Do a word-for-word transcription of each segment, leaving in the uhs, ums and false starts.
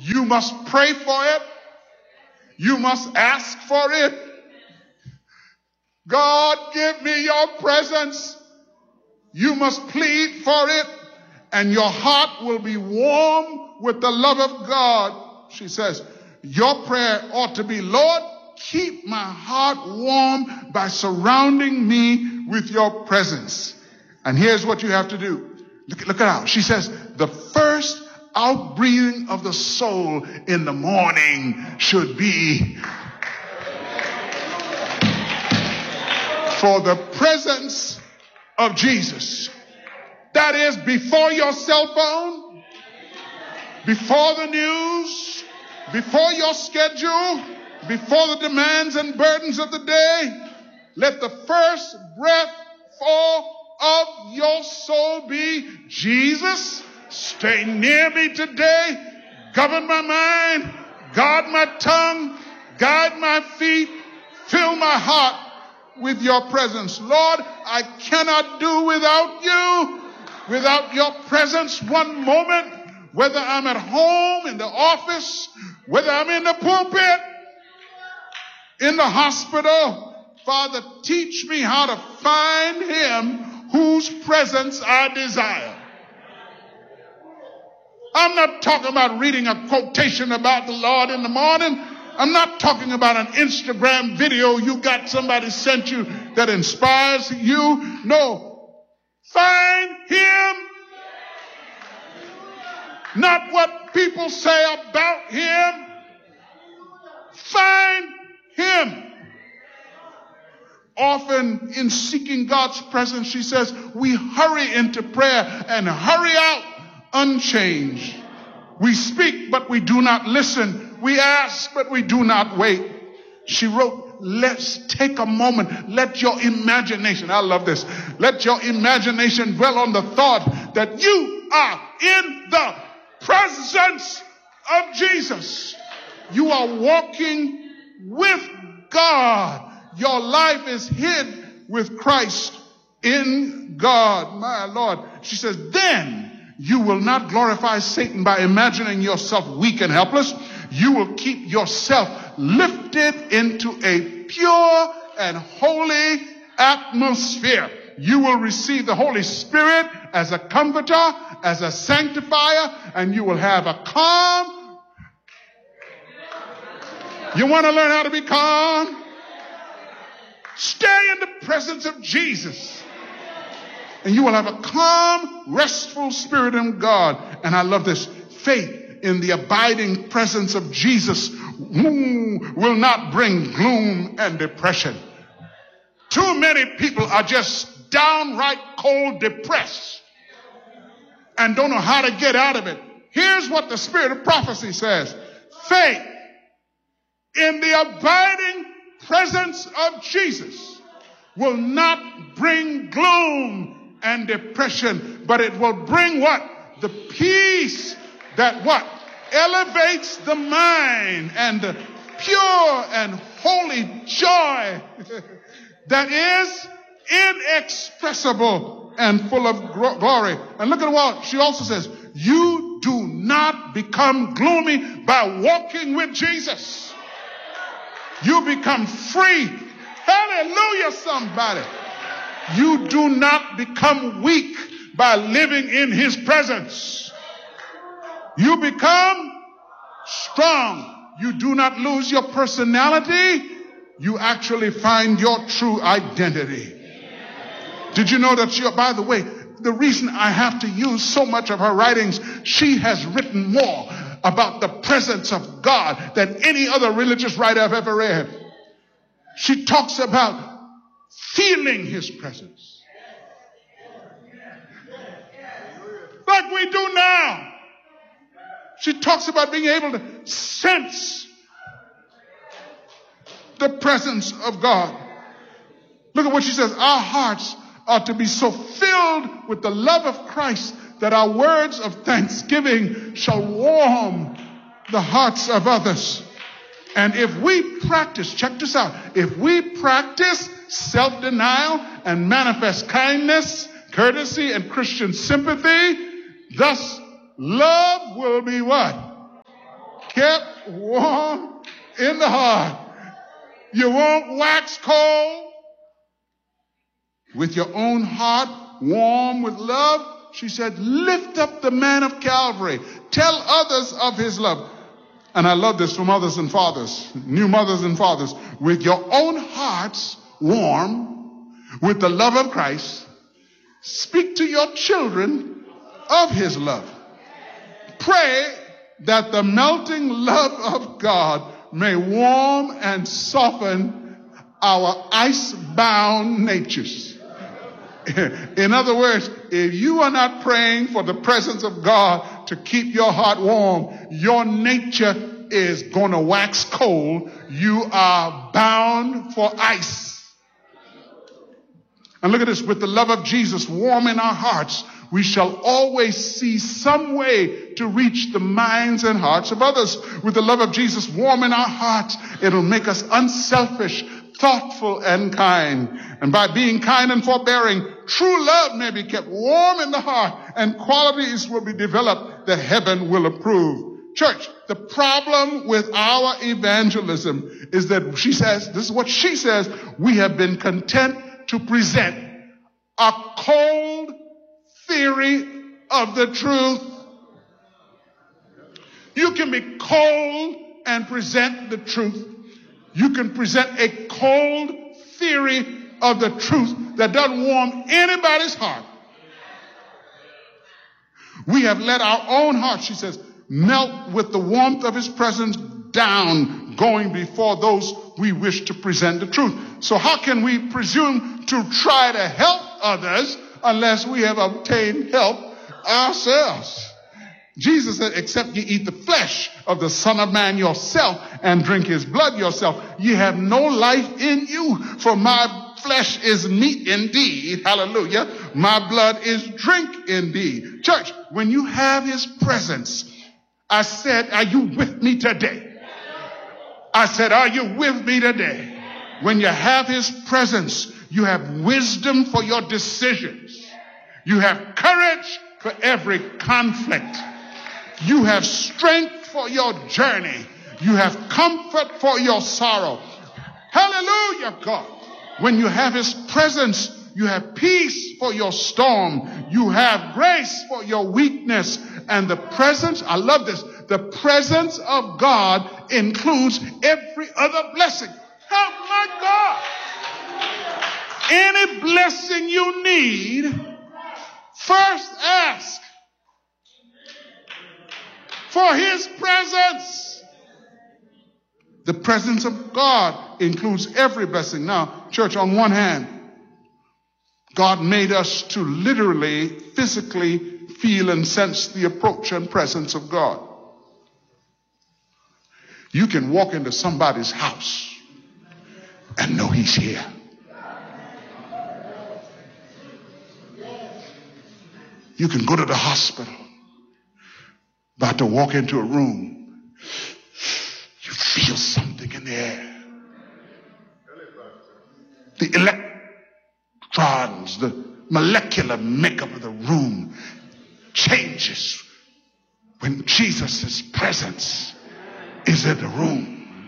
You must pray for it. You must ask for it. God, give me your presence. You must plead for it, and your heart will be warm with the love of God. She says, your prayer ought to be, Lord, keep my heart warm by surrounding me with your presence. And here's what you have to do. Look, look it out. She says, the first outbreathing of the soul in the morning should be for the presence of Jesus. That is, before your cell phone, before the news, before your schedule, before the demands and burdens of the day, let the first breath fall of your soul be, Jesus, stay near me today, govern my mind, guard my tongue, guide my feet, fill my heart with your presence. Lord, I cannot do without you, without your presence one moment, whether I'm at home, in the office, whether I'm in the pulpit, in the hospital. Father, teach me how to find him whose presence I desire. I'm not talking about reading a quotation about the Lord in the morning. I'm not talking about an Instagram video you got somebody sent you that inspires you. No. Find him. Not what people say about him. Find him. Often in seeking God's presence, she says, we hurry into prayer and hurry out unchanged. We speak, but we do not listen. We ask, but we do not wait. She wrote, let's take a moment. Let your imagination, I love this. Let your imagination dwell on the thought that you are in the presence of Jesus. You are walking with God. Your life is hid with Christ in God. My Lord. She says, then you will not glorify Satan by imagining yourself weak and helpless. You will keep yourself lifted into a pure and holy atmosphere. You will receive the Holy Spirit as a comforter, as a sanctifier, and you will have a calm. You want to learn how to be calm? Stay in the presence of Jesus. And you will have a calm, restful spirit in God. And I love this. Faith in the abiding presence of Jesus will not bring gloom and depression. Too many people are just downright cold depressed and don't know how to get out of it. Here's what the spirit of prophecy says. Faith in the abiding presence of Jesus will not bring gloom and depression, but it will bring what? The peace that what? Elevates the mind, and the pure and holy joy that is inexpressible and full of glory. And look at what she also says. You do not become gloomy by walking with Jesus. You become free. Hallelujah, somebody. You do not become weak by living in his presence. You become strong. You do not lose your personality. You actually find your true identity. Did you know that she, by the way, the reason I have to use so much of her writings, she has written more about the presence of God than any other religious writer I've ever read. She talks about feeling his presence. Like we do now. She talks about being able to sense the presence of God. Look at what she says. Our hearts are to be so filled with the love of Christ that our words of thanksgiving shall warm the hearts of others. And if we practice, check this out, if we practice self-denial and manifest kindness, courtesy, and Christian sympathy, thus love will be what? kept warm in the heart. You won't wax cold with your own heart warm with love. She said, lift up the man of Calvary. Tell others of his love. And I love this from mothers and fathers, new mothers and fathers. With your own hearts warm with the love of Christ, speak to your children of his love. Pray that the melting love of God may warm and soften our ice-bound natures. In other words, if you are not praying for the presence of God to keep your heart warm, your nature is going to wax cold. You are bound for ice. And look at this. With the love of Jesus warm in our hearts, we shall always see some way to reach the minds and hearts of others. With the love of Jesus warm in our hearts, it'll make us unselfish, thoughtful, and kind. And by being kind and forbearing, true love may be kept warm in the heart, and qualities will be developed that heaven will approve. Church, the problem with our evangelism is that she says, this is what she says, we have been content to present a cold theory of the truth. You can be cold and present the truth. You can present a cold theory of the truth that doesn't warm anybody's heart. We have let our own hearts, she says, melt with the warmth of his presence down, going before those we wish to present the truth. So how can we presume to try to help others unless we have obtained help ourselves? Jesus said, except you eat the flesh of the Son of Man yourself and drink his blood yourself, you have no life in you. For my flesh is meat indeed. Hallelujah. My blood is drink indeed. Church, when you have his presence, I said, are you with me today? I said, are you with me today? When you have his presence, you have wisdom for your decisions. You have courage for every conflict. You have strength for your journey. You have comfort for your sorrow. Hallelujah, God. When you have his presence, you have peace for your storm. You have grace for your weakness. And the presence, I love this, the presence of God includes every other blessing. Oh my God. Any blessing you need, first ask for his presence. The presence of God includes every blessing. Now, church, on one hand, God made us to literally, physically feel and sense the approach and presence of God. You can walk into somebody's house and know he's here. You can go to the hospital, about to walk into a room. You feel something in the air. The electrons, the molecular makeup of the room changes when Jesus' presence is in the room.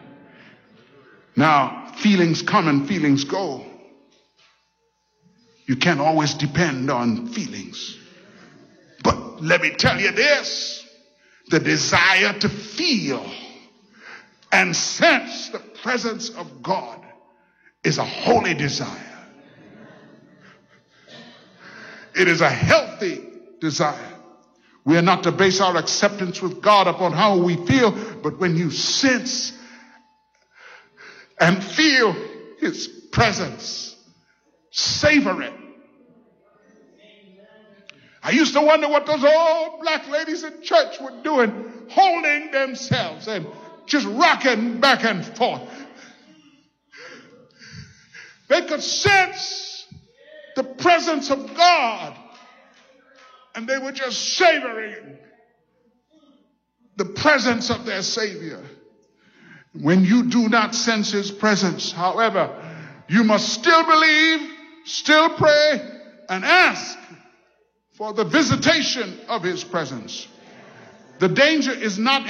Now, feelings come and feelings go. You can't always depend on feelings. But let me tell you this, the desire to feel and sense the presence of God is a holy desire. It is a healthy desire. We are not to base our acceptance with God upon how we feel, but when you sense and feel his presence, savor it. I used to wonder what those old black ladies in church were doing, holding themselves and just rocking back and forth. They could sense the presence of God, and they were just savoring the presence of their Savior. When you do not sense his presence, however, you must still believe, still pray, and ask for the visitation of his presence. The danger is not